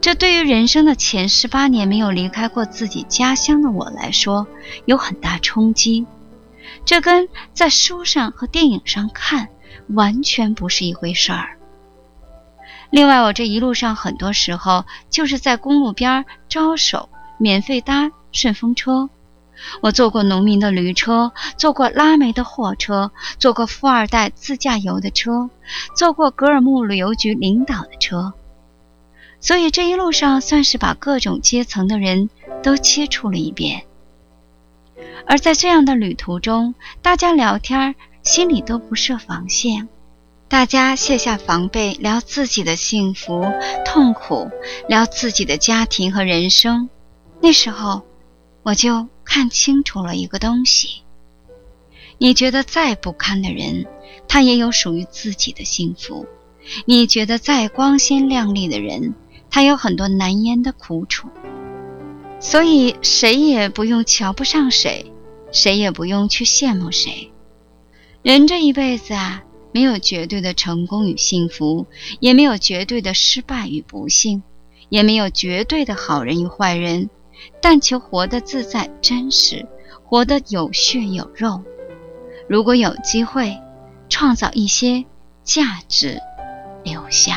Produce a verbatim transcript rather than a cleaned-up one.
这对于人生的前十八年没有离开过自己家乡的我来说，有很大冲击。这跟在书上和电影上看完全不是一回事儿。另外，我这一路上很多时候就是在公路边招手免费搭顺风车。我坐过农民的驴车，坐过拉煤的货车，坐过富二代自驾游的车，坐过格尔木旅游局领导的车。所以这一路上算是把各种阶层的人都接触了一遍。而在这样的旅途中，大家聊天心里都不设防线，大家卸下防备，聊自己的幸福痛苦，聊自己的家庭和人生。那时候我就看清楚了一个东西，你觉得再不堪的人，他也有属于自己的幸福；你觉得再光鲜亮丽的人，他有很多难言的苦楚。所以谁也不用瞧不上谁，谁也不用去羡慕谁。人这一辈子啊，没有绝对的成功与幸福，也没有绝对的失败与不幸，也没有绝对的好人与坏人，但求活得自在真实，活得有血有肉。如果有机会，创造一些价值留下。